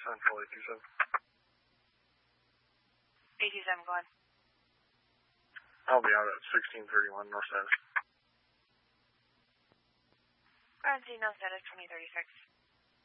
Central 827. 827, go ahead. I'll be out at 1631 North Status. Ground Z, no status, 2036.